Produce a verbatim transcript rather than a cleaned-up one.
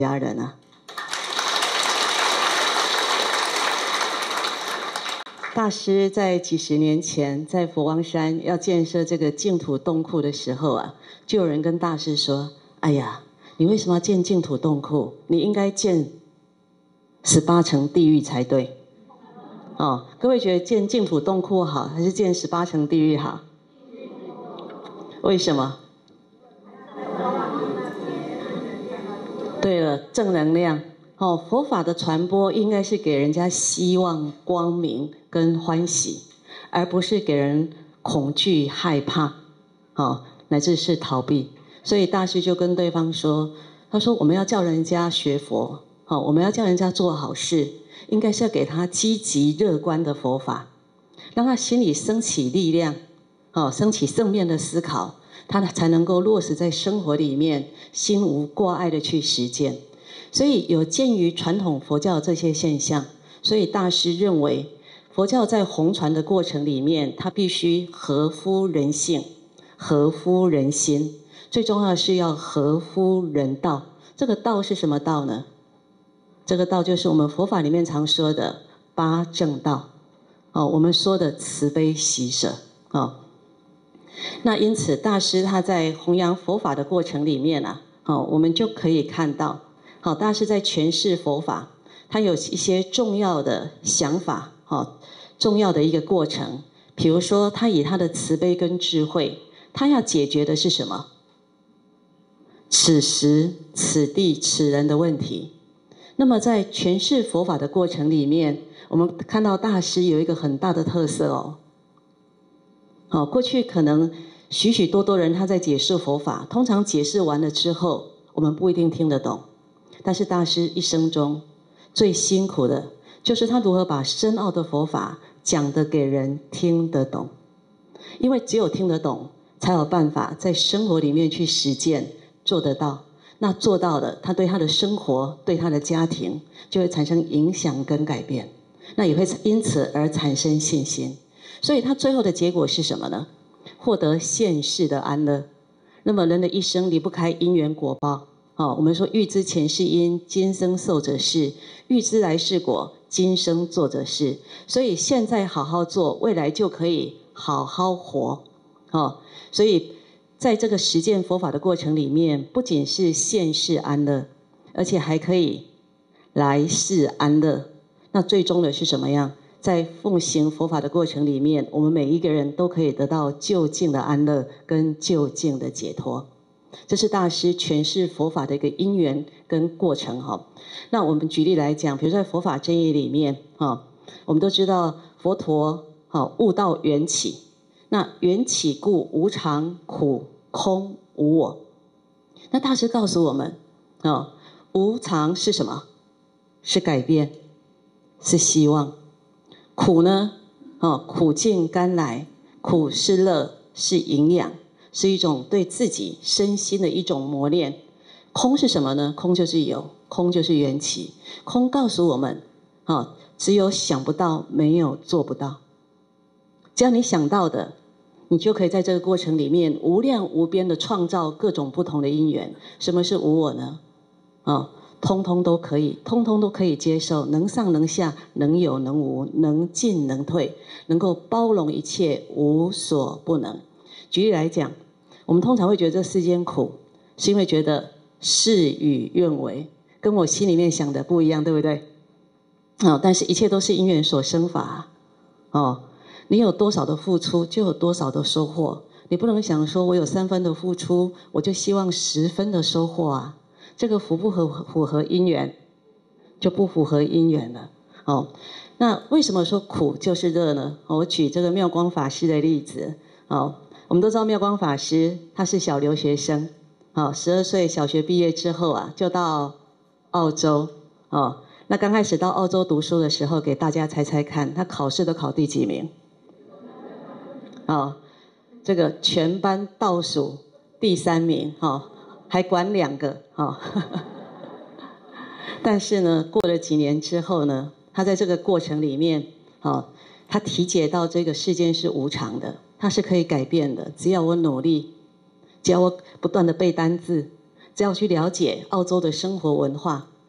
家人啊。大师在几十年前在佛光山要建设这个净土洞窟的时候啊，就有人跟大师说：“哎呀，你为什么要建净土洞窟？你应该建十八层地狱才对。”哦，各位觉得建净土洞窟好，还是建十八层地狱好？为什么？对了，正能量。哦，佛法的传播应该是给人家希望、光明跟欢喜，而不是给人恐惧、害怕，哦，乃至是逃避。所以大师就跟对方说：“他说我们要叫人家学佛，哦，我们要叫人家做好事，应该是要给他积极乐观的佛法，让他心里升起力量，哦，升起正面的思考，他才能够落实在生活里面，心无挂碍的去实践。”所以有鉴于传统佛教这些现象，所以大师认为佛教在弘传的过程里面，它必须合乎人性、合乎人心，最重要的是要合乎人道。这个道是什么道呢？这个道就是我们佛法里面常说的八正道，哦，我们说的慈悲喜舍，哦。那因此大师他在弘扬佛法的过程里面啊，哦，我们就可以看到，好，大师在诠释佛法，他有一些重要的想法，好，重要的一个过程。比如说，他以他的慈悲跟智慧，他要解决的是什么？此时、此地、此人的问题。那么在诠释佛法的过程里面，我们看到大师有一个很大的特色哦。好，过去可能许许多多人他在解释佛法，通常解释完了之后，我们不一定听得懂。但是大师一生中最辛苦的，就是他如何把深奥的佛法讲得给人听得懂。因为只有听得懂，才有办法在生活里面去实践，做得到。那做到了，他对他的生活、对他的家庭，就会产生影响跟改变。那也会因此而产生信心。所以他最后的结果是什么呢？获得现世的安乐。那么人的一生离不开因缘果报。哦，我们说欲知前世因，今生受者是；欲知来世果，今生做者是。所以现在好好做，未来就可以好好活。哦，所以在这个实践佛法的过程里面，不仅是现世安乐，而且还可以来世安乐。那最终的是什么样？在奉行佛法的过程里面，我们每一个人都可以得到究竟的安乐跟究竟的解脱。这是大师诠释佛法的一个因缘跟过程哈。那我们举例来讲，比如在佛法真义里面哈，我们都知道佛陀哈悟道缘起，那缘起故无常、苦、空、无我。那大师告诉我们啊，无常是什么？是改变，是希望。苦呢？哦，苦尽甘来，苦是乐，是营养。是一种对自己身心的一种磨练。空是什么呢？空就是有，空就是缘起。空告诉我们，啊，只有想不到，没有做不到。只要你想到的，你就可以在这个过程里面无量无边的创造各种不同的因缘。什么是无我呢？啊，通通都可以，通通都可以接受，能上能下，能有能无，能进能退，能够包容一切，无所不能。举例来讲，我们通常会觉得这世间苦，是因为觉得事与愿违，跟我心里面想的不一样，对不对？哦，但是一切都是因缘所生法。哦，你有多少的付出，就有多少的收获。你不能想说我有三分的付出，我就希望十分的收获啊，这个符不合符合因缘，就不符合因缘了。哦，那为什么说苦就是乐呢？我举这个妙光法师的例子。哦，我们都知道妙光法师他是小留学生，好，十二岁小学毕业之后啊，就到澳洲。哦，那刚开始到澳洲读书的时候，给大家猜猜看，他考试都考第几名？哦，这个全班倒数第三名，哦，还管两个，哦。但是呢，过了几年之后呢，他在这个过程里面，哦，他体解到这个世间是无常的。它是可以改变的，只要我努力，只要我不断的背单字， 只要去了解澳洲的生活文化，